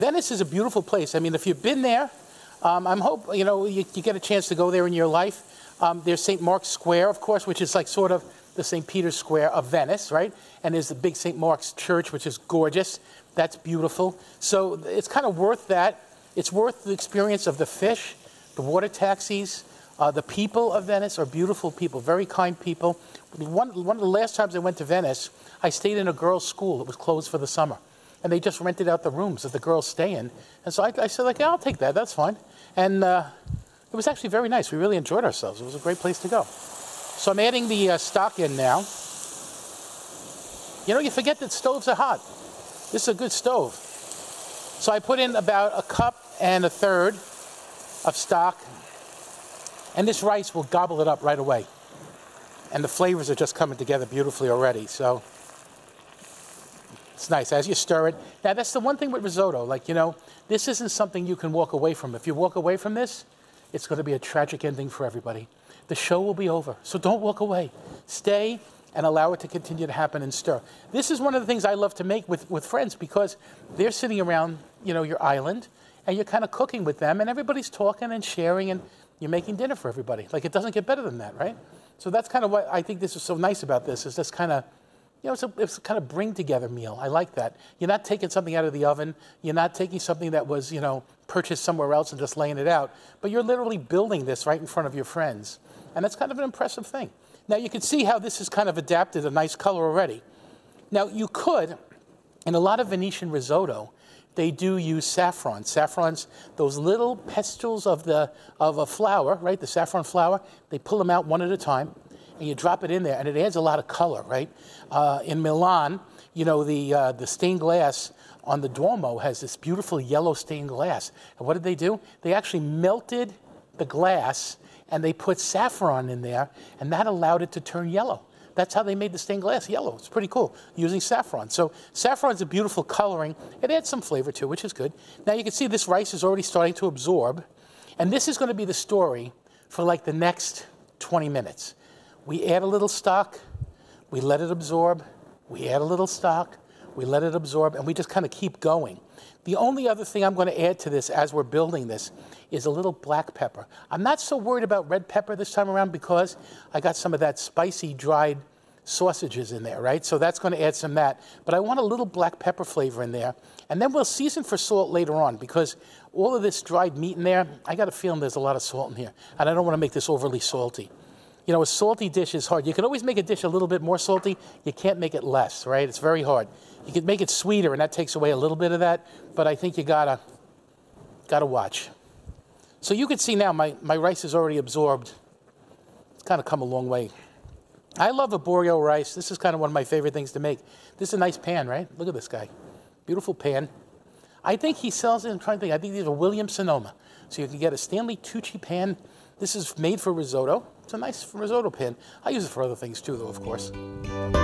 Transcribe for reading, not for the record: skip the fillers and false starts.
Venice is a beautiful place. I mean, if you've been there, you get a chance to go there in your life. There's St. Mark's Square, of course, which is like sort of the St. Peter's Square of Venice, right? And there's the big St. Mark's Church, which is gorgeous. That's beautiful. So it's kind of worth that. It's worth the experience of the fish, the water taxis. The people of Venice are beautiful people, very kind people. One of the last times I went to Venice, I stayed in a girls' school that was closed for the summer. And they just rented out the rooms that the girls stay in. And so I said, yeah, I'll take that. That's fine. And it was actually very nice. We really enjoyed ourselves. It was a great place to go. So I'm adding the stock in now. You forget that stoves are hot. This is a good stove. So I put in about 1 1/3 cups of stock. And this rice will gobble it up right away. And the flavors are just coming together beautifully already. So it's nice as you stir it. Now, that's the one thing with risotto. This isn't something you can walk away from. If you walk away from this, it's going to be a tragic ending for everybody. The show will be over. So don't walk away. Stay and allow it to continue to happen and stir. This is one of the things I love to make with friends because they're sitting around, your island, and you're kind of cooking with them, and everybody's talking and sharing, and you're making dinner for everybody. It doesn't get better than that, right? So that's kind of what I think this is so nice about this, is this kind of, it's a kind of bring together meal. I like that. You're not taking something out of the oven. You're not taking something that was, purchased somewhere else and just laying it out. But you're literally building this right in front of your friends. And that's kind of an impressive thing. Now, you can see how this is kind of adapted a nice color already. Now, you could, in a lot of Venetian risotto, they do use saffron. Saffron's those little pestils of a flour, right? The saffron flour. They pull them out one at a time, and you drop it in there, and it adds a lot of color, right? In Milan, the stained glass on the Duomo has this beautiful yellow stained glass. And what did they do? They actually melted the glass, and they put saffron in there, and that allowed it to turn yellow. That's how they made the stained glass yellow. It's pretty cool, using saffron. So saffron's a beautiful coloring. It adds some flavor to it, which is good. Now you can see this rice is already starting to absorb. And this is going to be the story for the next 20 minutes. We add a little stock. We let it absorb. We add a little stock. We let it absorb. And we just kind of keep going. The only other thing I'm going to add to this as we're building this is a little black pepper. I'm not so worried about red pepper this time around because I got some of that spicy dried sausages in there, right? So that's going to add some of that. But I want a little black pepper flavor in there. And then we'll season for salt later on because all of this dried meat in there, I got a feeling there's a lot of salt in here. And I don't want to make this overly salty. A salty dish is hard. You can always make a dish a little bit more salty. You can't make it less, right? It's very hard. You can make it sweeter, and that takes away a little bit of that. But I think you gotta watch. So you can see now my rice is already absorbed. It's kind of come a long way. I love arborio rice. This is kind of one of my favorite things to make. This is a nice pan, right? Look at this guy. Beautiful pan. I think he sells it. I'm trying to think. I think these are Williams Sonoma. So you can get a Stanley Tucci pan. This is made for risotto. It's a nice risotto pan. I use it for other things too, though, of course.